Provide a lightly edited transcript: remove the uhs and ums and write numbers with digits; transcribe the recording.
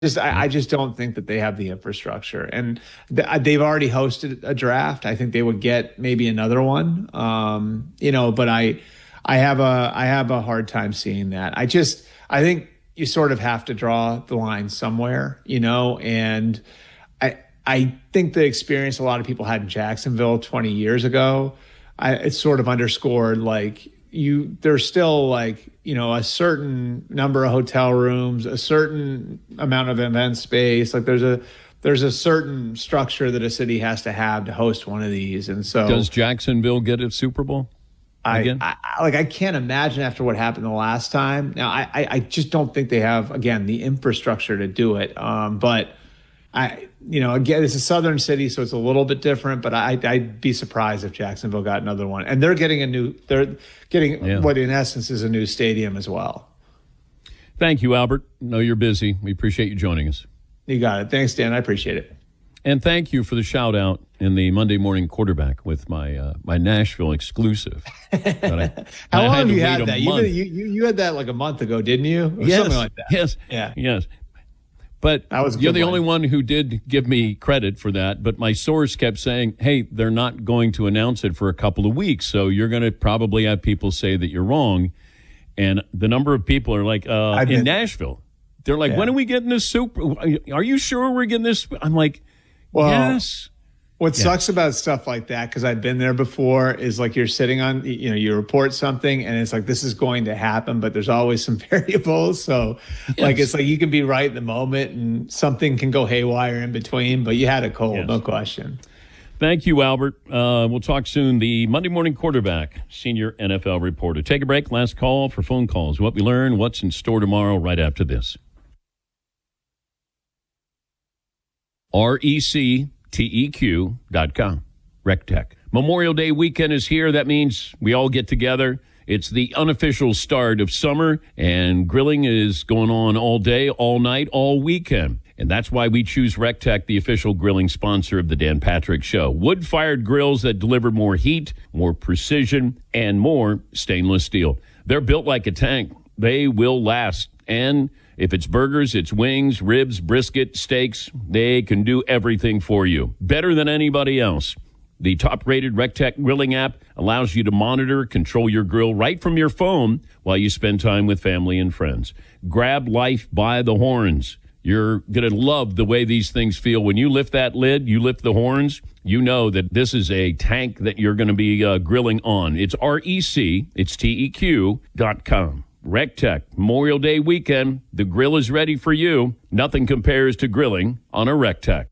I just don't think that they have the infrastructure, and they've already hosted a draft. I think they would get maybe another one. But I have a hard time seeing that. I think you sort of have to draw the line somewhere, and I think the experience a lot of people had in Jacksonville 20 years ago, it's sort of underscored there's still a certain number of hotel rooms, a certain amount of event space. There's a certain structure that a city has to have to host one of these. And so does Jacksonville get a Super Bowl again? I can't imagine after what happened the last time. Now, I just don't think they have, again, the infrastructure to do it. But again, it's a southern city, so it's a little bit different, but I'd be surprised if Jacksonville got another one. And they're getting what in essence is a new stadium as well. Thank you, Albert. No, you're busy. We appreciate you joining us. You got it. Thanks, Dan. I appreciate it. And thank you for the shout out in the Monday Morning Quarterback with my Nashville exclusive. How long have you had that? You had that like a month ago, didn't you? Or yes, something like that. Yes. Yeah. Yes. But you're the only one who did give me credit for that. But my source kept saying, hey, they're not going to announce it for a couple of weeks. So you're going to probably have people say that you're wrong. And the number of people are like, in Nashville, they're like, when are we getting this Super? Are you sure we're getting this? I'm like, yes. What sucks about stuff like that, because I've been there before, is you're sitting on, you report something and it's this is going to happen, but there's always some variables. So it's you can be right in the moment and something can go haywire in between, but you had a cold, no question. Thank you, Albert. We'll talk soon. The Monday Morning Quarterback, senior NFL reporter. Take a break. Last call for phone calls. What we learn, what's in store tomorrow right after this. RECTEQ.com. RecTech. Memorial Day weekend is here. That means we all get together. It's the unofficial start of summer, and grilling is going on all day, all night, all weekend. And that's why we choose RecTech, the official grilling sponsor of the Dan Patrick Show. Wood-fired grills that deliver more heat, more precision, and more stainless steel. They're built like a tank. They will last. And if it's burgers, it's wings, ribs, brisket, steaks, they can do everything for you. Better than anybody else. The top-rated RecTech grilling app allows you to monitor, control your grill right from your phone while you spend time with family and friends. Grab life by the horns. You're going to love the way these things feel. When you lift that lid, you lift the horns, you know that this is a tank that you're going to be grilling on. It's RECTEQ.com. RecTech, Memorial Day weekend. The grill is ready for you. Nothing compares to grilling on a RecTech.